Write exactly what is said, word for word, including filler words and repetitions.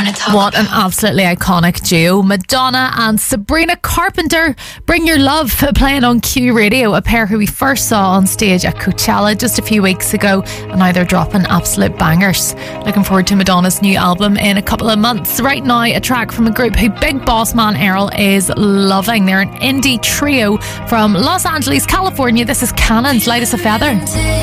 want to talk What an about. absolutely iconic duo. Madonna and Sabrina Carpenter, Bring Your Love, playing on Q Radio, a pair who we first saw on stage at Coachella just a few weeks ago, and now they're dropping absolute bangers. Looking forward to Madonna's new album in a couple of months. Right now, a track from a group who Big Boss Man Earl is loving. They're an indie trio from Los Angeles, California. This is Cannon's Light as a Feather.